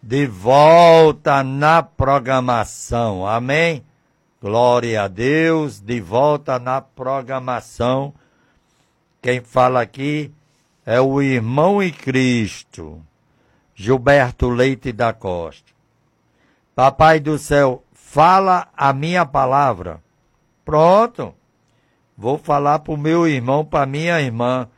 de volta na programação. Amém? Glória a Deus, de volta na programação. Quem fala aqui é o irmão em Cristo, Gilberto Leite da Costa. Papai do céu, fala a minha palavra. Pronto. Vou falar para o meu irmão, para minha irmã.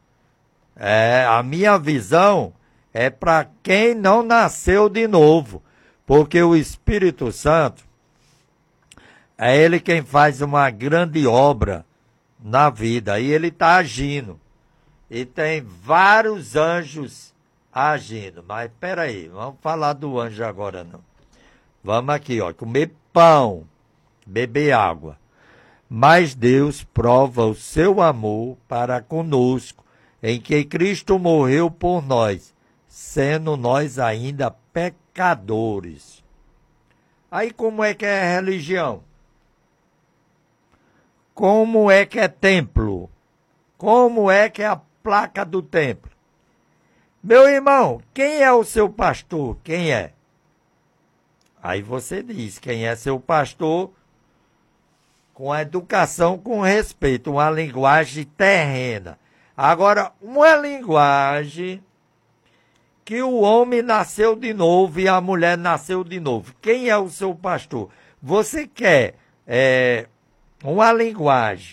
A minha visão é para quem não nasceu de novo. Porque o Espírito Santo é ele quem faz uma grande obra na vida. E ele está agindo. E tem vários anjos agindo. Mas espera aí, vamos falar do anjo agora não. Vamos aqui, ó, comer pão, beber água. Mas Deus prova o seu amor para conosco, em que Cristo morreu por nós, sendo nós ainda pecadores. Aí como é que é religião? Como é que é templo? Como é que é a placa do templo? Meu irmão, quem é o seu pastor? Quem é? Aí você diz quem é seu pastor com a educação, com respeito, uma linguagem terrena. Agora, uma linguagem que o homem nasceu de novo e a mulher nasceu de novo. Quem é o seu pastor? Você quer uma linguagem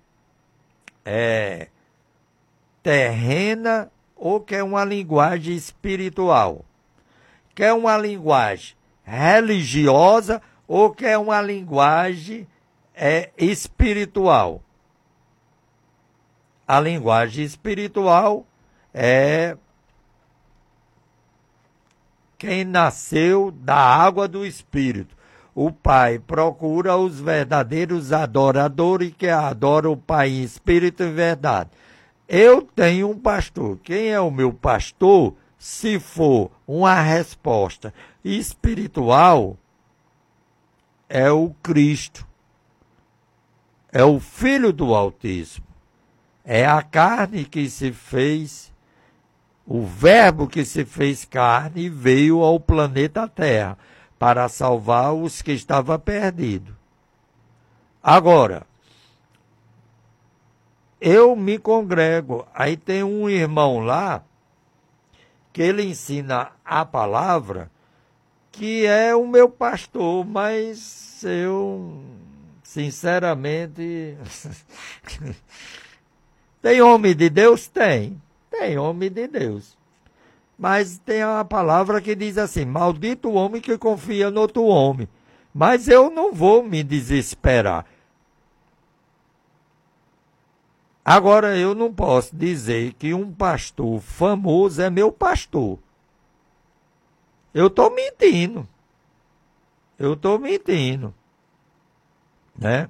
terrena ou quer uma linguagem espiritual? Quer uma linguagem religiosa ou quer uma linguagem espiritual? A linguagem espiritual é quem nasceu da água do Espírito. O Pai procura os verdadeiros adoradores que adoram o Pai em espírito e verdade. Eu tenho um pastor. Quem é o meu pastor? Se for uma resposta espiritual, é o Cristo. É o Filho do Altíssimo. É a carne que se fez, o verbo que se fez carne e veio ao planeta Terra para salvar os que estavam perdidos. Agora, eu me congrego, aí tem um irmão lá que ele ensina a palavra, que é o meu pastor, mas eu, sinceramente, tem homem de Deus? Tem homem de Deus. Mas tem a palavra que diz assim, maldito o homem que confia no outro homem. Mas eu não vou me desesperar. Agora, eu não posso dizer que um pastor famoso é meu pastor. Eu estou mentindo. Né?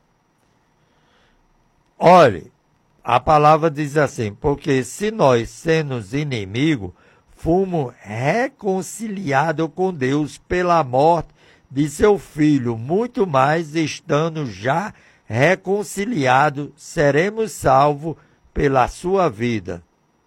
Olhe, a palavra diz assim, porque se nós, sendo inimigos, fomos reconciliados com Deus pela morte de seu Filho, muito mais, estando já reconciliados, seremos salvos pela sua vida.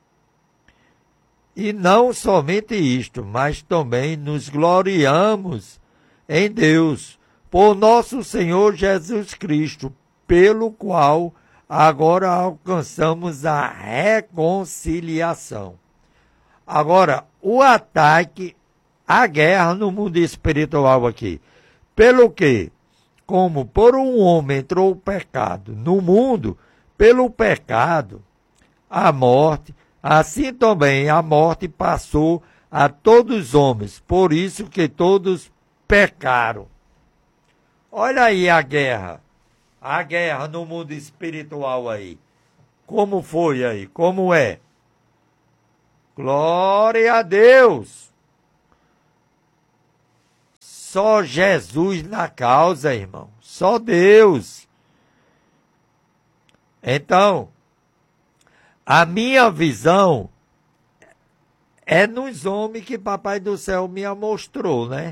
E não somente isto, mas também nos gloriamos em Deus, por nosso Senhor Jesus Cristo, pelo qual agora alcançamos a reconciliação. Agora, o ataque, a guerra no mundo espiritual aqui. Pelo quê? Como por um homem entrou o pecado no mundo, pelo pecado, a morte, assim também a morte passou a todos os homens, por isso que todos pecaram. Olha aí a guerra no mundo espiritual aí. Como foi aí? Como é? Glória a Deus! Só Jesus na causa, irmão. Só Deus. Então, a minha visão é nos homens que Papai do Céu me mostrou, né?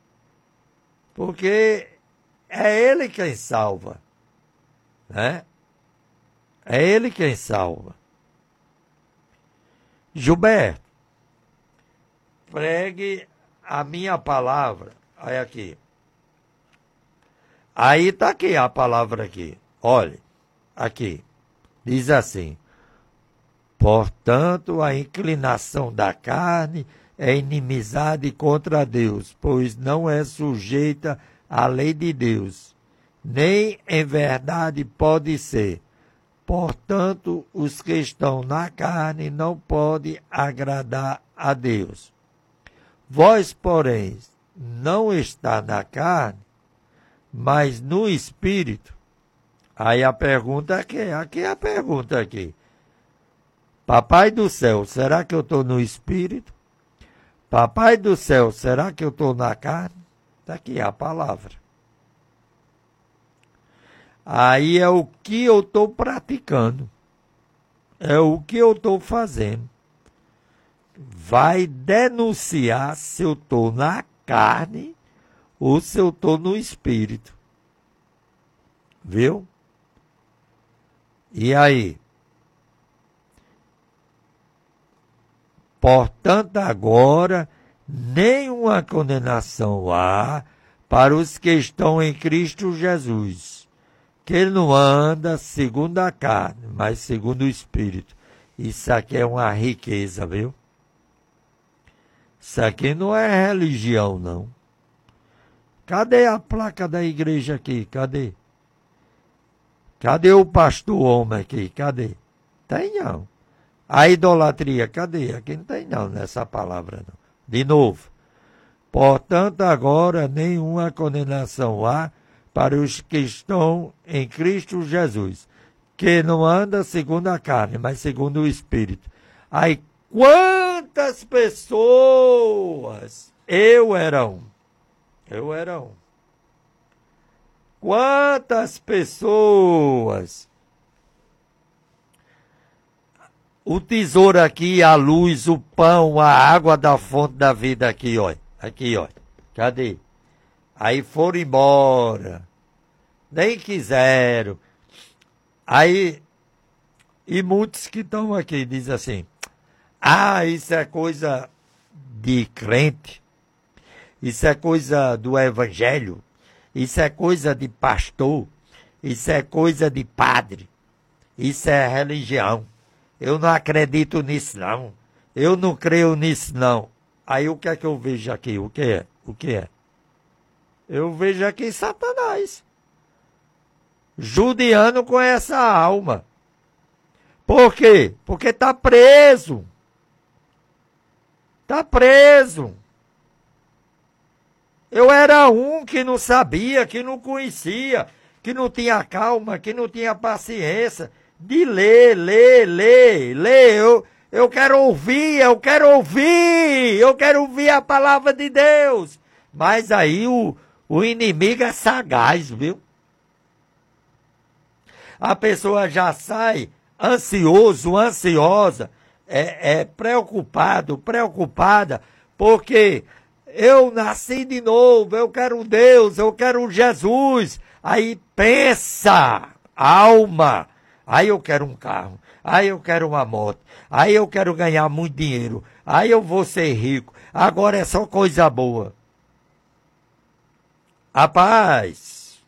Porque é Ele quem salva, né? É Ele quem salva. Gilberto, pregue a minha palavra, olha aqui. Aí está aqui a palavra aqui. Olha, aqui. Diz assim: portanto, a inclinação da carne é inimizade contra Deus, pois não é sujeita à lei de Deus, nem em verdade pode ser. Portanto, os que estão na carne não podem agradar a Deus. Vós, porém, não está na carne, mas no Espírito. Aí a pergunta aqui é a pergunta aqui. Papai do céu, será que eu estou no Espírito? Papai do céu, será que eu estou na carne? Está aqui a palavra. Aí é o que eu estou praticando. É o que eu estou fazendo. Vai denunciar se eu estou na carne ou se eu estou no Espírito. Viu? E aí? Portanto, agora, nenhuma condenação há para os que estão em Cristo Jesus, que ele não anda segundo a carne, mas segundo o Espírito. Isso aqui é uma riqueza, viu? Isso aqui não é religião, não. Cadê a placa da igreja aqui? Cadê? Cadê o pastor homem aqui? Cadê? Tem não. A idolatria, cadê? Aqui não tem não nessa palavra, não. De novo. Portanto, agora nenhuma condenação há para os que estão em Cristo Jesus, que não anda segundo a carne, mas segundo o Espírito. Aí, quantas pessoas? Eu era um. Quantas pessoas? O tesouro aqui, a luz, o pão, a água da fonte da vida aqui, ó. Aqui, ó. Cadê? Aí foram embora. Nem quiseram. Aí, e muitos que estão aqui dizem assim: ah, isso é coisa de crente. Isso é coisa do evangelho. Isso é coisa de pastor. Isso é coisa de padre. Isso é religião. Eu não acredito nisso, não. Eu não creio nisso, não. Aí o que é que eu vejo aqui? O que é? O que é? Eu vejo aqui Satanás judiando com essa alma. Por quê? Porque está preso. Está preso. Eu era um que não sabia, que não conhecia, que não tinha calma, que não tinha paciência de ler. Eu quero ouvir a palavra de Deus. Mas aí o inimigo é sagaz, viu? A pessoa já sai ansiosa, preocupada, porque eu nasci de novo, eu quero Deus, eu quero Jesus. Aí pensa, alma, aí eu quero um carro, aí eu quero uma moto, aí eu quero ganhar muito dinheiro, aí eu vou ser rico, agora é só coisa boa. Rapaz,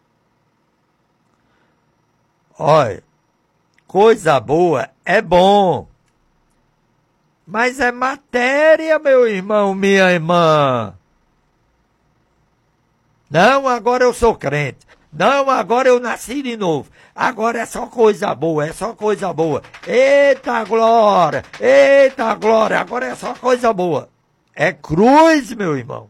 olha, coisa boa é bom, mas é matéria, meu irmão, minha irmã. Não, agora eu sou crente. Não, agora eu nasci de novo. Agora é só coisa boa, Eita glória, agora é só coisa boa. É cruz, meu irmão.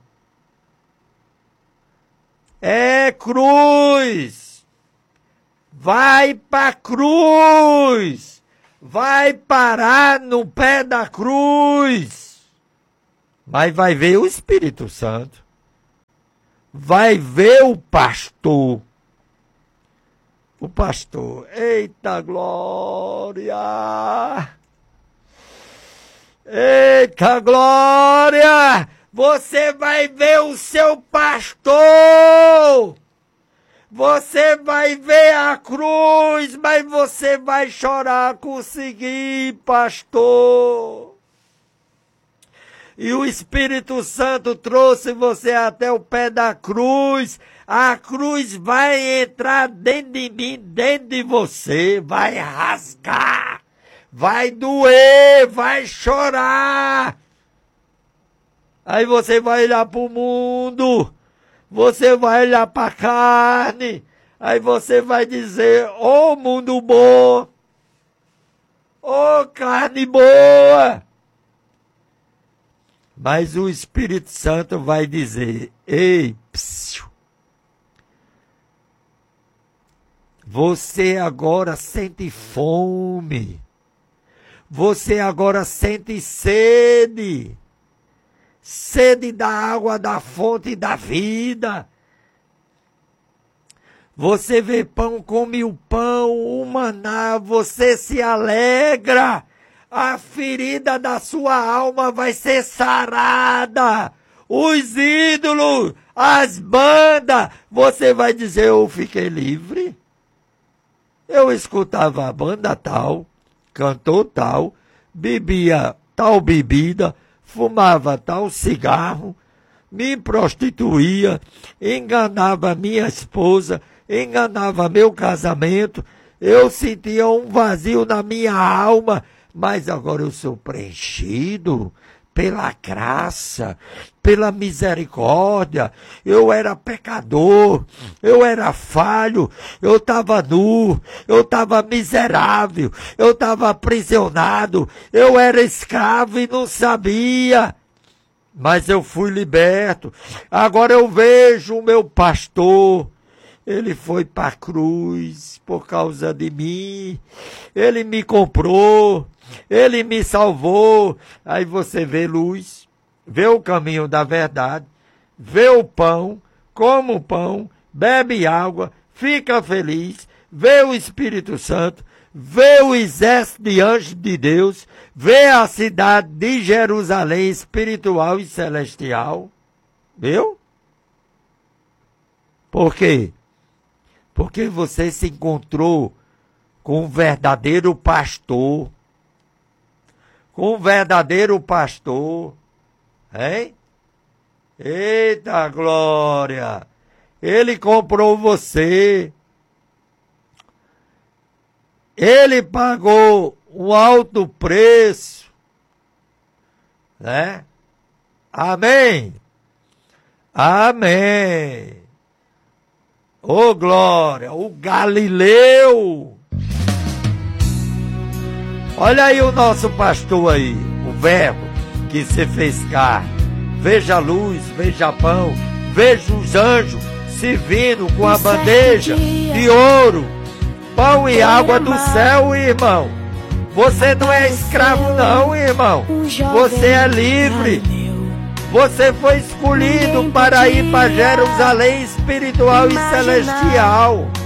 É cruz. Vai pra cruz. Vai parar no pé da cruz. Mas vai ver o Espírito Santo. Vai ver o pastor. O pastor. Eita glória. Eita glória. Você vai ver o seu pastor. Você vai ver a cruz, mas você vai chorar conseguir, pastor. e o Espírito Santo trouxe você até o pé da cruz, a cruz vai entrar dentro de mim, dentro de você, vai rasgar, vai doer, vai chorar. Aí você vai olhar para o mundo, você vai olhar para a carne, aí você vai dizer, ô mundo bom, ô carne boa. Mas o Espírito Santo vai dizer, ei, psiu, você agora sente fome, você agora sente sede, sede da água da fonte da vida. Você vê pão, come o pão, o maná, você se alegra. A ferida da sua alma vai ser sarada. Os ídolos, as bandas, você vai dizer, eu fiquei livre. Eu escutava a banda tal, cantor tal, bebia tal bebida, fumava tal cigarro, me prostituía, enganava minha esposa, enganava meu casamento, eu sentia um vazio na minha alma, mas agora eu sou preenchido pela graça, pela misericórdia. Eu era pecador, eu era falho, eu estava nu, eu estava miserável, eu estava aprisionado, eu era escravo e não sabia. Mas eu fui liberto. Agora eu vejo o meu pastor. Ele foi para a cruz por causa de mim. Ele me comprou. Ele me salvou. Aí você vê luz, vê o caminho da verdade, vê o pão, come o pão, bebe água, fica feliz, vê o Espírito Santo, vê o exército de anjos de Deus, vê a cidade de Jerusalém espiritual e celestial. Viu? Por quê? Porque você se encontrou com um verdadeiro pastor. Com um verdadeiro pastor. Hein? Eita glória! Ele comprou você. Ele pagou um alto preço. Né? Amém? Amém! Ô glória! O Galileu! Olha aí o nosso pastor aí, o verbo que se fez carne. Veja a luz, veja pão, veja os anjos se vindo com a bandeja de ouro, pão e água do céu, irmão. Você não é escravo não, irmão. Você é livre. Você foi escolhido para ir para Jerusalém espiritual e celestial.